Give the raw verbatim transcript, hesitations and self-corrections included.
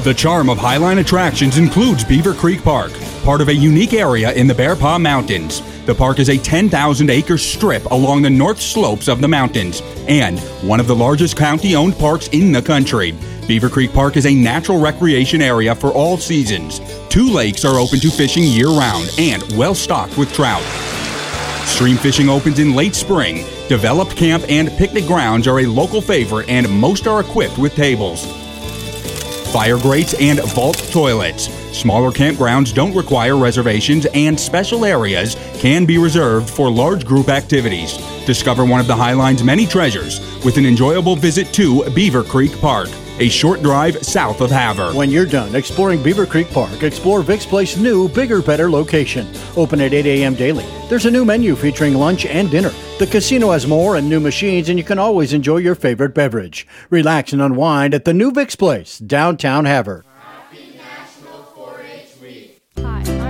The charm of Highline attractions includes Beaver Creek Park, part of a unique area in the Bear Paw Mountains. The park is a ten thousand acre strip along the north slopes of the mountains and one of the largest county-owned parks in the country. Beaver Creek Park is a natural recreation area for all seasons. Two lakes are open to fishing year-round and well-stocked with trout. Stream fishing opens in late spring. Developed camp and picnic grounds are a local favorite, and most are equipped with tables, fire grates, and vault toilets. Smaller campgrounds don't require reservations, and special areas can be reserved for large group activities. Discover one of the Highline's many treasures with an enjoyable visit to Beaver Creek Park, a short drive south of Havre. When you're done exploring Beaver Creek Park, explore Vic's Place new, bigger, better location. Open at eight a.m. daily. There's a new menu featuring lunch and dinner. The casino has more and new machines, and you can always enjoy your favorite beverage. Relax and unwind at the new Vic's Place, downtown Havre.